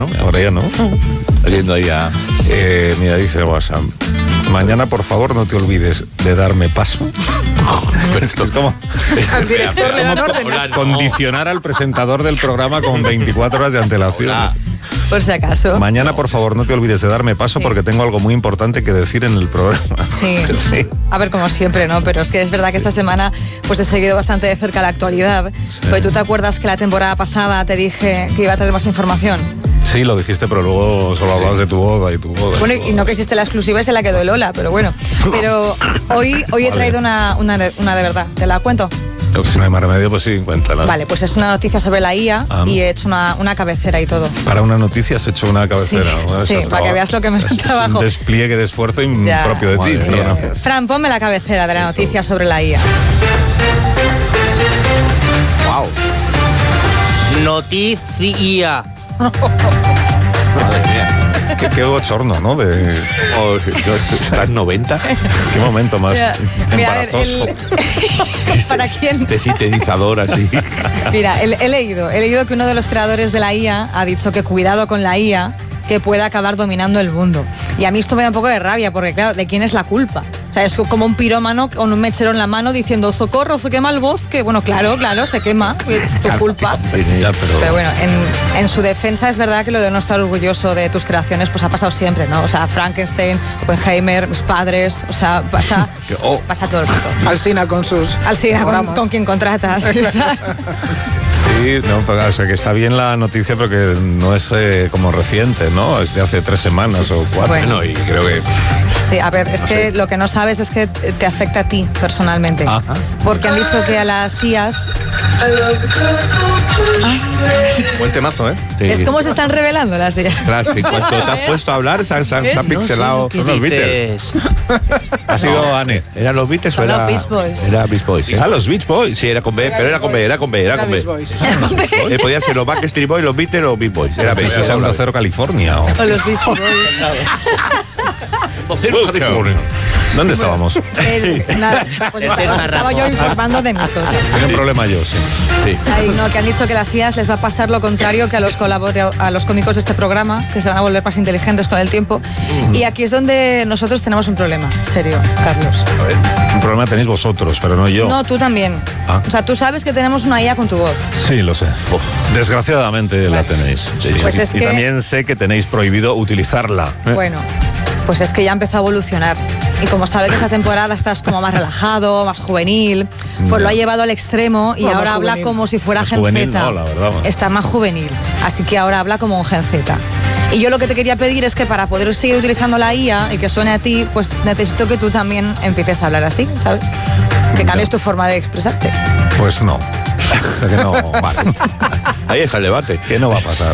Ahora ya no. Oyendo ahí a... Mira, dice WhatsApp. Mañana, por favor, no te olvides de darme paso. Pero esto es como... Al director le dan órdenes. Condicionar al presentador del programa con 24 horas de antelación. Por si acaso. Mañana, por favor, no te olvides de darme paso porque tengo algo muy importante que decir en el programa. Sí. A ver, como siempre, ¿no? Pero es que es verdad que esta semana pues he seguido bastante de cerca la actualidad. Sí. Pues tú te acuerdas que la temporada pasada te dije que iba a traer más información. Sí, lo dijiste, pero luego solo hablabas de tu boda y tu boda. Bueno, y no que existe la exclusiva y se la quedó Lola, pero bueno. Pero hoy he traído una de verdad. ¿Te la cuento? Si no hay más remedio, pues sí, cuéntala. Vale, pues es una noticia sobre la IA y he hecho una cabecera y todo. Para una noticia has hecho una cabecera. Sí, para que veas lo que me trabajo. Un despliegue de esfuerzo propio de ti. Fran, ponme la cabecera de la noticia sobre la IA. Wow. Noticia. Madre mía. Qué bochorno, ¿no? ¿Estás 90? Qué momento más embarazoso. ¿Para quién? Este sintetizador así. Mira, he leído que uno de los creadores de la IA ha dicho que cuidado con la IA, que puede acabar dominando el mundo. Y a mí esto me da un poco de rabia, porque claro, ¿de quién es la culpa? O sea, es como un pirómano con un mechero en la mano diciendo socorro, se quema el bosque. Bueno, claro, se quema, es tu culpa. Pero bueno, en su defensa es verdad que lo de no estar orgulloso de tus creaciones pues ha pasado siempre, ¿no? O sea, Frankenstein, Oppenheimer, mis padres, o sea, pasa todo el mundo. Alsina con quien contratas. Sí, no, o sea, que está bien la noticia, pero que no es como reciente, ¿no? Es de hace 3 semanas o 4. Bueno, y creo que... Sí, a ver, es que lo que no sabes es que te afecta a ti personalmente. Ajá. Porque han dicho que a las IAs... Buen temazo, ¿eh? Sí. Es como se están revelando las IAs. Claro, sí, cuando te has puesto a hablar, se ha pixelado. Son los Beatles. Ha sido Anne. ¿Eran los Beatles o era...? Los Beach Boys. Era Beach Boys. ¿Sí? Los Beach Boys. Sí, era con B, pero era con B. Podía ser los Backstreet Boys, los Beatles o los Beach Boys. Era B. Eso es Onda Cero California. O los Beach Boys. ¿Dónde estábamos? Nada, pues estaba yo informando de mis cosas. Tengo un problema yo, sí. Que han dicho que a las IAs les va a pasar lo contrario que a los cómicos de este programa, que se van a volver más inteligentes con el tiempo. Y aquí es donde nosotros tenemos un problema, serio, Carlos. A ver, un problema tenéis vosotros, pero no yo. No, tú también. O sea, tú sabes que tenemos una IA con tu voz. Sí, lo sé. Desgraciadamente la tenéis. Sí. Pues es que... también sé que tenéis prohibido utilizarla. Bueno, pues es que ya empezó a evolucionar. Y como sabes que esta temporada estás como más relajado, más juvenil, pues lo ha llevado al extremo y ahora habla como si fuera Gen Z. No, la verdad. Está más juvenil, así que ahora habla como un Gen Z. Y yo lo que te quería pedir es que para poder seguir utilizando la IA y que suene a ti, pues necesito que tú también empieces a hablar así, ¿sabes? Que cambies tu forma de expresarte. Pues no. O sea que no, vale. Ahí está el debate. ¿Qué no va a pasar?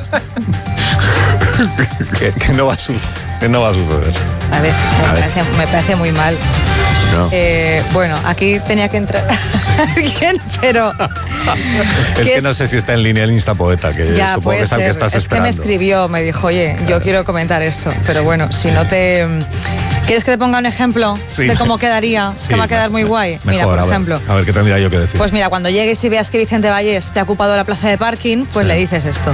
¿Qué no va a suceder? ¿Qué no va a suceder? A ver, me parece muy mal. No. Bueno, aquí tenía que entrar alguien, pero... Es que no sé si está en línea el Instapoeta, que ya, supongo que es al que estás esperando. Que me escribió, me dijo, oye, yo quiero comentar esto, pero bueno, si no te... ¿Quieres que te ponga un ejemplo de cómo quedaría? Sí, que va a quedar muy guay. Mejor, mira, por ejemplo. A ver, ¿qué tendría yo que decir? Pues mira, cuando llegues y veas que Vicente Vallés te ha ocupado la plaza de parking, pues le dices esto.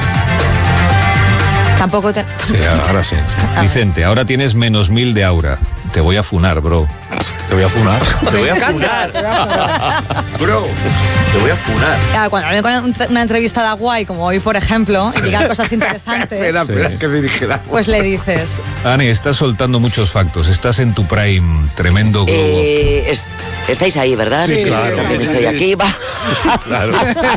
Tampoco te... Sí, ahora sí. Vicente, ahora tienes -1000 de aura. Te voy a funar, bro. Te voy a funar. Te voy a funar. Bro, te voy a funar. Claro, cuando hable con una entrevistada guay, como hoy, por ejemplo, y digan cosas interesantes, espera, que dirigirá. Pues le dices... Ani, estás soltando muchos factos. Estás en tu prime. Tremendo globo. Estáis ahí, ¿verdad? Sí, claro. También estoy aquí. Claro.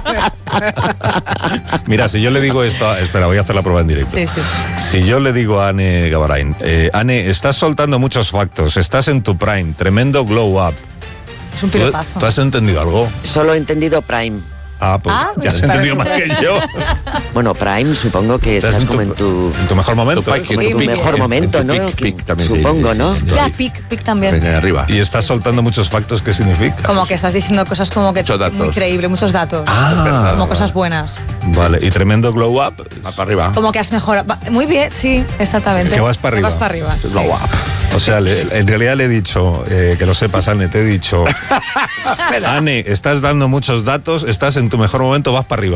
Mira, si yo le digo esto... Espera, voy a hacer la prueba en directo. Sí, sí. Si yo le digo a Anne Gavarain, Anne, estás soltando muchos factos. Estás en tu prime. Tremendo glow up. Es un piropazo. ¿Tú has entendido algo? Solo he entendido Prime. Pues ya has entendido más que yo. Bueno, Prime, supongo que estás como en tu mejor momento. En tu mejor momento, ¿no? Pic también. Supongo, ¿no? Ya, pic también. Ven arriba. Y estás soltando muchos factos, ¿qué significa? Como que estás diciendo cosas como que muy creíble, muchos datos. Como cosas buenas. Vale, y tremendo glow up. Va para arriba. Como que has mejorado. Muy bien, sí, exactamente. Que vas para arriba. Vas para arriba. Glow up. O sea, en realidad le he dicho, que lo sepas, Anne, te he dicho, Anne, estás dando muchos datos, estás en tu mejor momento, vas para arriba.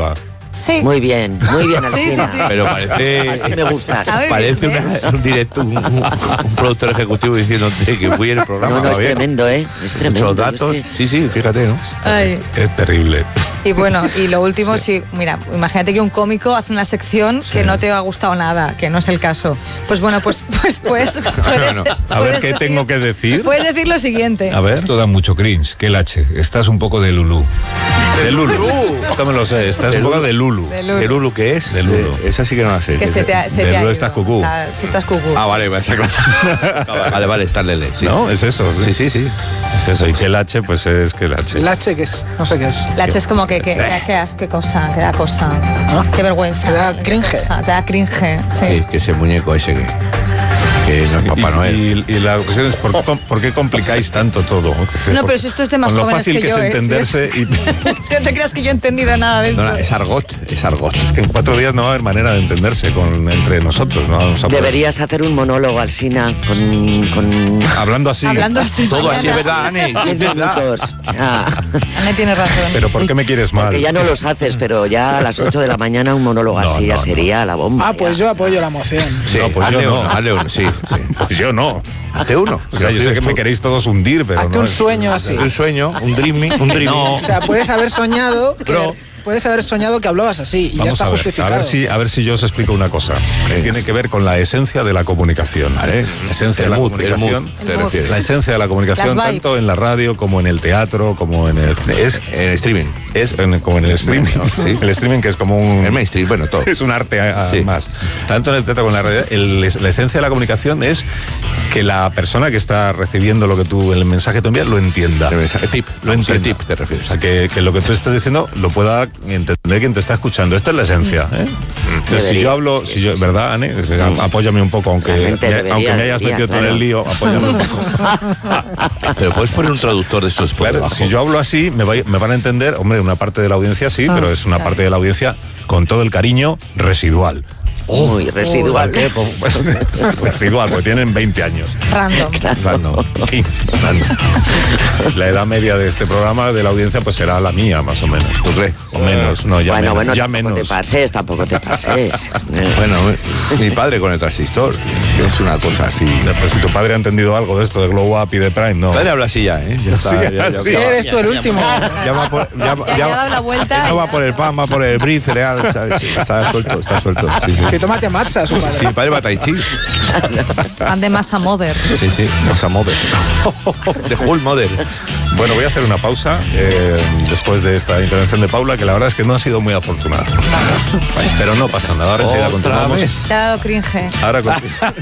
Sí. Muy bien, Alsina. Sí. Pero parece... Así me gustas. Parece un directo, un productor ejecutivo diciéndote que fui en el programa. No, es tremendo, ¿eh? Es tremendo. Los datos, sí, fíjate, ¿no? Ay. Es terrible. Y bueno, y lo último, sí, mira, imagínate que un cómico hace una sección que no te ha gustado nada, que no es el caso. Pues bueno, pues puedes a ver qué tengo que decir. Puedes decir lo siguiente. A ver. Esto da mucho cringe. Que el H. Estás un poco de Lulú. De Lulu. Esto me lo sé. Estás un poco de Lulu. ¿De Lulu qué es? De Lulu. Esa sí que no la sé. Que se te ha Lulu ido. estás cucú. Si estás cucú. Ah, vale, esa claro. Vale, está Lele. Sí. No, es eso. Sí. Es eso. Y que el H, pues es que el H. ¿El H qué es? No sé qué es. La H es como que qué cosa, que da cosa. Qué vergüenza. Te da cringe. Te da cringe, Sí, que ese muñeco ese que no es Papá Noel. Y la cuestión es ¿por qué complicáis tanto todo? No, pero si esto es de más con lo jóvenes fácil que yo, es entenderse Si no te creas que yo he entendido nada de esto. No, es argot. En 4 días no va a haber manera de entenderse entre nosotros. No vamos a poder. Deberías hacer un monólogo, Alsina, con Hablando así. Todo así es verdad, Ane. 10 minutos. Ane tiene razón. Pero ¿por qué me quieres mal? Que ya no los haces, pero ya a las 8 de la mañana un monólogo así ya sería la bomba. Ah, pues yo apoyo la moción. Sí, No, pues yo no. hazle uno, sí. Pues yo no. Hazte uno. O sea, yo sé que me queréis todos hundir, pero Hazte no. un sueño así. Un sueño, un dreaming. O sea, puedes haber soñado que hablabas así y ya Vamos está a ver, justificado. a ver si yo os explico una cosa. Que tiene que ver con la esencia de la comunicación. Vale. La esencia de la comunicación. ¿Te refieres? La esencia de la comunicación, Las vibes. tanto en la radio como en el teatro, como en el En streaming. como en el streaming. Sí. El streaming, que es como un El mainstream, bueno, todo. es un arte Sí. más. Tanto en el teatro como en la radio, la esencia de la comunicación es que la persona que está recibiendo el mensaje que tú envías lo entienda. El tip. Lo entienda. El tip te refieres. O sea, que lo que tú estés diciendo lo pueda entender quien te está escuchando. Esta es la esencia. Entonces, si yo hablo, ¿verdad, Ane? Apóyame un poco, aunque me hayas metido tú en el lío, apóyame un poco. Pero puedes poner un traductor de esos por Claro, debajo. si yo hablo así, me van a entender, hombre, una parte de la audiencia sí, pero es una parte de la audiencia con todo el cariño residual. Muy residual. Residual, porque tienen 20 años. Random. 15. La edad media de este programa, de la audiencia, pues será la mía, más o menos. ¿Tú crees? O menos. No, ya menos. Bueno, ya tampoco menos. tampoco te pases. Bueno, mi padre con el transistor, que es una cosa así. Pues si tu padre ha entendido algo de esto de Glow Up y de Prime, no. Mi padre habla así ya, ¿eh? Ya está. Sí, ya así. Eres tú el último. Ya va por, Ya ha dado la vuelta. no va por el pan, va por el brie, cereal, ¿sabes? Sí, está suelto. Sí. Que tómate matcha, su padre. Sí, mi padre va a Tai Chi. Van de masa mother. Sí, Masa Mother. De Hull Mother. Bueno, voy a hacer una pausa después de esta intervención de Paula, que la verdad es que no ha sido muy afortunada. Pero no pasa nada, ahora enseguida continuamos. Te ha dado cringe. Ahora me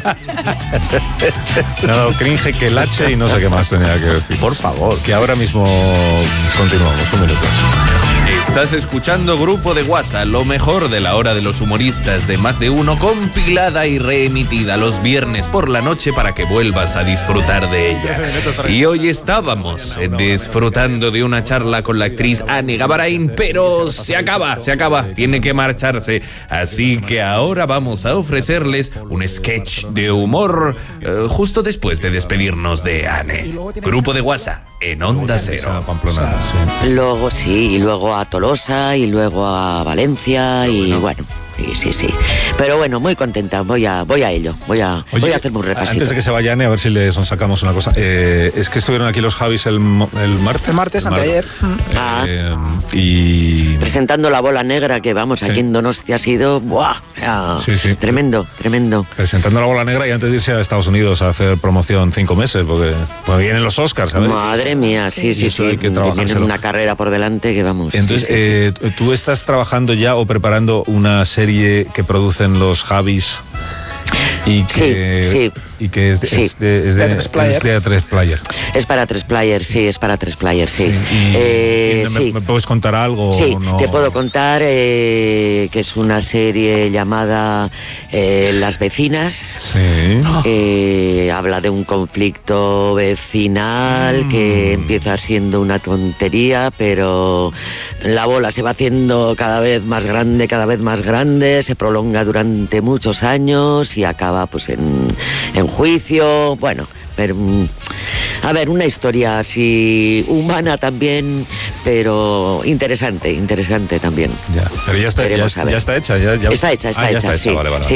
ha dado cringe que el H y no sé qué más tenía que decir. Por favor. Que ahora mismo continuamos, un minuto. Estás escuchando Grupo de WhatsApp, lo mejor de la hora de los humoristas de Más de Uno, compilada y reemitida los viernes por la noche para que vuelvas a disfrutar de ella. Y hoy estábamos disfrutando de una charla con la actriz Ane Gabarain, pero se acaba, tiene que marcharse. Así que ahora vamos a ofrecerles un sketch de humor justo después de despedirnos de Ane. Grupo de WhatsApp en Onda Cero. Luego y luego a Tolosa y luego a Valencia y bueno. Sí. Pero bueno, muy contenta. Voy a ello. Voy a hacerme un repasito. Antes de que se vayan, a ver si les sacamos una cosa. Es que estuvieron aquí los Javis el martes. El martes, anteayer. Y presentando La Bola Negra, que vamos, aquí en Donostia ha sido ¡buah! Sí. Tremendo. Presentando La Bola Negra y antes de irse a Estados Unidos a hacer promoción 5 meses, porque vienen los Oscars, ¿sabes? Madre mía, sí. Hay que tienen una carrera por delante que vamos. Entonces, tú estás trabajando ya o preparando una serie que producen los Javis y que es de A3 Player. Es para 3 Player, sí, es para 3 Player, sí. ¿Me puedes contar algo? Sí, o no? te puedo contar que es una serie llamada Las Vecinas. Sí. Habla de un conflicto vecinal que empieza siendo una tontería, pero la bola se va haciendo cada vez más grande, se prolonga durante muchos años y acaba pues en un juicio, bueno, pero a ver, una historia así humana también, pero interesante también. Ya. Pero ya está hecha. Está hecha, sí. vale. Sí.